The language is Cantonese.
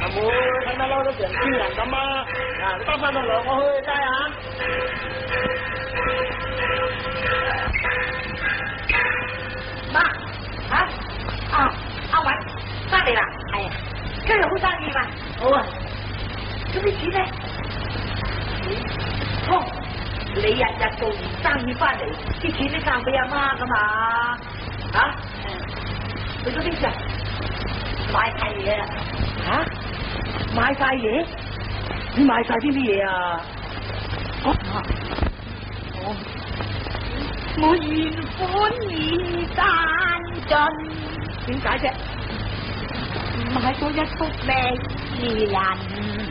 阿妹，睇得嬲都成超人咁啊！嗱，你得翻到兩個去街啊！ 媽嚇阿偉翻嚟啦，係啊，今日好生意嘛？好啊，咁啲錢咧？湯，你日日做完生意翻嚟，啲錢都生俾阿媽噶嘛？嚇？去咗邊處啊？買晒嘢啊！嚇？買晒嘢？你買晒啲乜嘢啊？我原本已賺盡，點解啫？買咗一幅靚人。